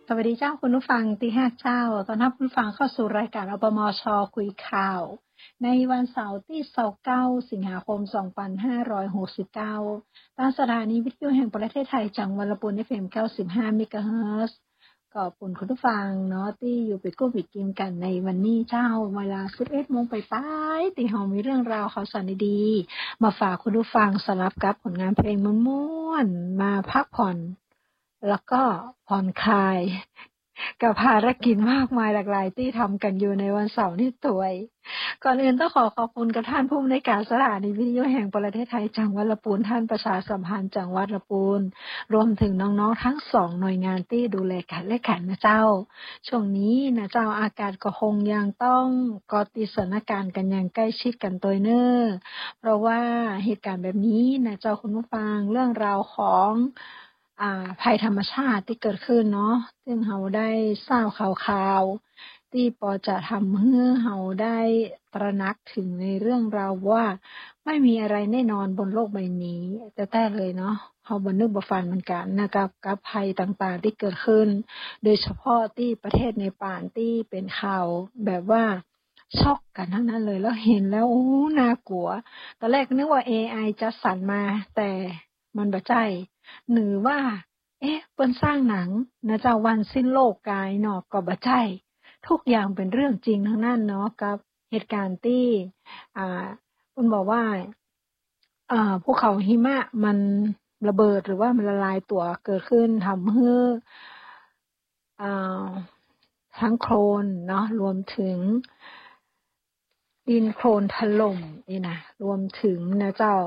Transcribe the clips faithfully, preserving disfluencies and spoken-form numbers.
สวัสดีเจ้าคุณผู้ฟังที่ห้าเจ้าต้อนรับคุณผู้ฟังเข้าสู่รายการอปมชคุยข่าวในวันเสาร์ที่ยี่สิบเก้าสิงหาคมสองพันห้าร้อยหกสิบเก้าทางสถานีวิทยุแห่งประเทศไทยจังหวัดลำพูน เอฟ เอ็ม เก้าสิบห้าเมกะเฮิรตซ์ขอบคุณคุณผู้ฟังเนาะที่อยู่ไปกู้บิดกินกันในวันนี้เจ้าเวลา สิบเอ็ดโมงไปป้ายที่เฮามีเรื่องราวข่าวสารดีๆมาฝากคุณผู้ฟังสลับกับผลงานเพลงม่วนๆมาพักผ่อนแล้วก็ผ่อนคลายกับภารกิจมากมายหลากหลายที่ทำกันอยู่ในวันเสาร์นี้ตัวยก่อนอื่นต้องขอขอบคุณกับท่านผู้อำนวยการสถานีวิทยุแห่งประเทศไทยจังหวัดลำพูนท่านประชาสัมพันธ์จังหวัดลำพูนรวมถึงน้องๆทั้งสองหน่วยงานที่ดูแลกันและกันนะเจ้าช่วงนี้นะเจ้าอากาศก็คงยังต้องเกาะติดสถานการณ์กันอย่างใกล้ชิดกันตัวเน้อเพราะว่าเหตุการณ์แบบนี้นะเจ้าคุณผู้ฟังเรื่องราวของอ่าภัยธรรมชาติที่เกิดขึ้นเนาะซึ่งเราได้ทราบข่าวๆที่พอจะทำให้เราได้ตระหนักถึงในเรื่องราวว่าไม่มีอะไรแน่นอนบนโลกใบนี้แต่แต่เลยเนาะเราบ่นึกบ่ฝันเหมือนกันนะครับกับภัยต่างๆที่เกิดขึ้นโดยเฉพาะที่ประเทศในป่านที่เป็นข่าวแบบว่าช็อกกันทั้งนั้นเลยแล้วเห็นแล้วโอ้น่ากลัวตอนแรกนึกว่า เอ ไอ จัดสรรมาแต่มันบ่ใช่หรือว่าเอ๊ะเปิ้นสร้างหนังนะเจ้าวันสิ้นโลกกายเนาะก็บ่ใช่ทุกอย่างเป็นเรื่องจริงทั้งนั้นเนาะกับเหตุการณ์ที่อ่าเปิ้นบอกว่าอ่าภูเขาหิมะมันระเบิดหรือว่ามันละลายตัวเกิดขึ้นทำให้อ่าทั้งโคลนเนาะรวมถึงดินโคลนถล่มนี่นะรวมถึงนะเจ้า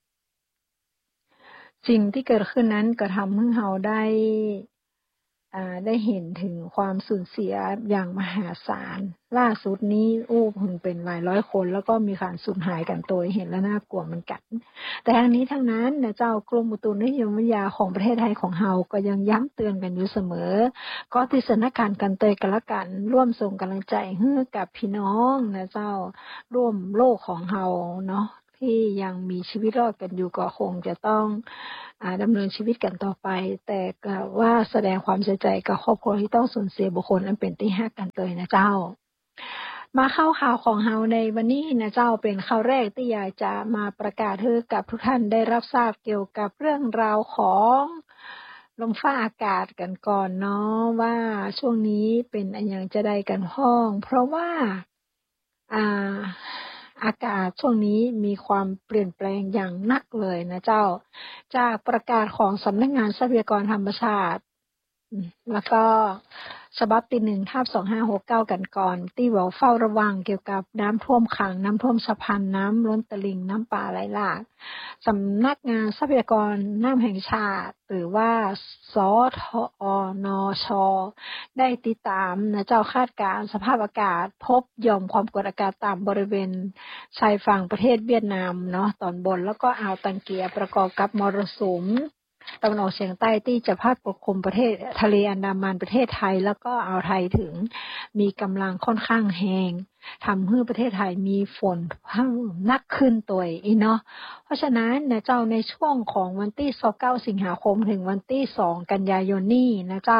สิ่งที่เกิดขึ้นนั้นก็ทำให้เราได้อ่าได้เห็นถึงความสูญเสียอย่างมหาศาลล่าสุดนี้โอ้เพิ่งเป็นหลายร้อยคนแล้วก็มีการสูญหายกันโดยเห็นแล้วน่ากลัวเหมือนกันแต่ทั้งนี้ทั้งนั้นนะเจ้ากรมอุตุนิยมวิทยาของประเทศไทยของเราก็ยังย้ำเตือนกันอยู่เสมอก็ที่สถานการณ์กันเตยกันละกันร่วมส่งกำลังใจให้กับพี่น้องนะเจ้าร่วมโลกของเราเนาะที่ยังมีชีวิตรอดกันอยู่ก็คงจะต้องอ่าดำเนินชีวิตกันต่อไปแต่ก็ว่าแสดงความเสียใจกับครอบครัวที่ต้องสูญเสียบุคคลอันเป็นที่รักกันเลยนะเจ้ามาเข้าข่าวของเฮาในวันนี้นะเจ้าเป็นข่าวแรกที่อยากจะมาประกาศให้กับทุกท่านได้รับทราบเกี่ยวกับเรื่องราวของลมฟ้าอากาศกันก่อนเนาะว่าช่วงนี้เป็นอันยังจะได้กันพ้องเพราะว่าอ่าอากาศช่วงนี้มีความเปลี่ยนแปลงอย่างนักเลยนะเจ้าจากประกาศของสำนักงานทรัพยากรธรรมชาติแล้วก็ฉบับที่หนึ่งทับสองห้าหกเก้ากันก่อนที่บอกเฝ้าระวังเกี่ยวกับน้ำท่วมขังน้ำท่วมสะพานน้ำล้นตลิ่งน้ำป่าไหลหลากสำนักงานทรัพยากรน้ำแห่งชาติหรือว่าสทอนชได้ติดตามนะเจ้าคาดการณ์สภาพอากาศพบหย่อมความกดอากาศต่ำบริเวณชายฝั่งประเทศเวียดนามเนาะตอนบนแล้วก็อ่าวตังเกียประกอบกับมรสุมตะวันออกเฉียงใต้ที่จะพัดปกคลุมประเทศทะเลอันดามันประเทศไทยแล้วก็อ่าวไทยถึงมีกำลังค่อนข้างแรงทำให้ประเทศไทยมีฝนเพิ่มนักขึ้นตัวอีเนาะเพราะฉะนั้นนะเจ้าในช่วงของวันที่ยี่สิบเก้าสิงหาคมถึงวันที่สองกันยายนนี้นะเจ้า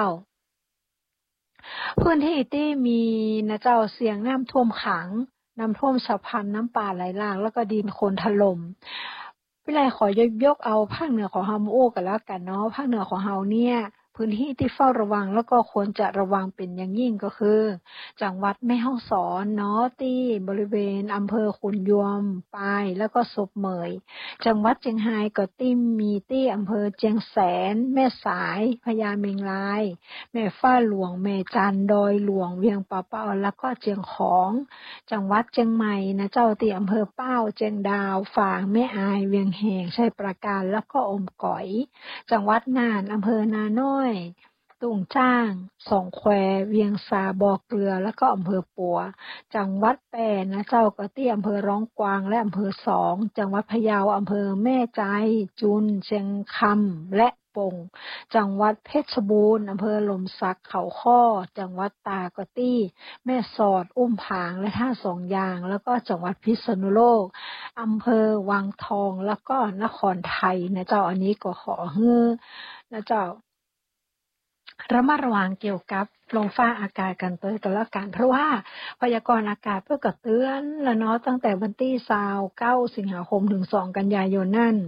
พื้นที่ที่มีนะเจ้าเสี่ยงน้ำท่วมขังน้ำท่วมฉับพลันน้ำป่าไหลหลากแล้วก็ดินโคลนถล่มวิไลขอยกยกเอาภาคเหนือของเฮามาโอ้กันแล้วกันเนาะภาคเหนือของเฮาเนี่ยพื้นที่ที่เฝ้าระวังแล้วก็ควรจะระวังเป็นอย่างยิ่งก็คือจังหวัดแม่ฮ่องสอนเนาะที่บริเวณอำเภอขุนยวมปายแล้วก็ศพเหมยจังหวัดเชียงรายก็ที่มีที่อำเภอเจียงแสนแม่สายพญาเมงรายแม่ฟ้าหลวงแม่จันดอยหลวงเวียงป่าเป้าแล้วก็เจียงของจังหวัดเชียงใหม่นะเจ้าที่อำเภอเป้าเจียงดาวฝางแม่อายเวียงแหงชัยปราการแล้วก็อมก๋อยจังหวัดน่านอำเภอนาน้อยตุงจ้างสองแควเวียงสาบ่อเกลือแล้วก็อำเภอปัวจังหวัดแปรนะเจ้าก็ที่อำเภอร้องกวางและอำเภอสองจังหวัดพะเยาอำเภอแม่ใจจุนเชียงคำและปงจังหวัดเพชรบูรณ์อำเภอหล่มสักเขาค้อจังหวัดตากก็ที่แม่สอดอุ้มผางและท่าสองยางแล้วก็จังหวัดพิษณุโลกอำเภอวังทองแล้วก็นครไทยนะเจ้าอันนี้ก็ขอฮือนะเจ้าระมัดระวังเกี่ยวกับลมฟ้าอากาศกันตัวกันแล้วกันเพราะว่าพยากรณ์อากาศเพื่อกระเตือนแล้วเนาะตั้งแต่วันที่ยี่สิบเก้าสิงหาคมถึงสองกันยายนนั่น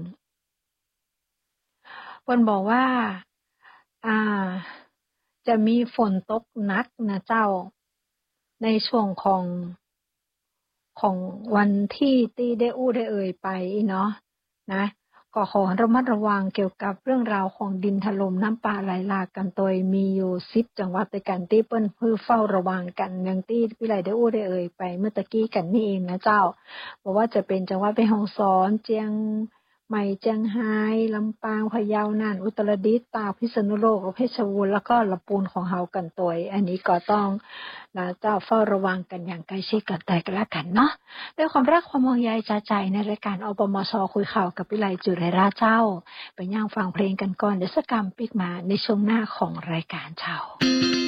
เพิ่นบอกว่าอ่าจะมีฝนตกหนักนะเจ้าในช่วงของของวันที่ที่ได้อู้ได้เอ่ยไปเนาะนะก็ขอระมัดระวังเกี่ยวกับเรื่องราวของดินถล่มน้ำป่าไหลหลากกันโดยมีอยู่สิบจังหวัดด้วยกันที่เปิ้นเพื่อเฝ้าระวังกันอย่างที่พี่ไหลได้อู้ได้เอ่ยไปเมื่อตะกี้กันนี่เองนะเจ้าบอกว่าจะเป็นจังหวัดแม่ฮ่องสอนเจียงใหม่เจียงไฮ้ลำปางพะเยาน่านอุตรดิตถ์ตากพิษณุโลกเพชรบูรณ์แล้วก็ลำพูนของเฮากันตัวอันนี้ก็ต้องนะเจ้าเฝ้าระวังกันอย่างใกล้ชิดกันแต่ก็แล้วกันเนาะด้วยความรักความห่วงใยจากใจในรายการอปมชคุยข่าวกับวิไลจุไรราเจ้าไปย่างฟังเพลงกันก่อนเดี๋ยวสักกรรมปิกมาในช่วงหน้าของรายการเจ้า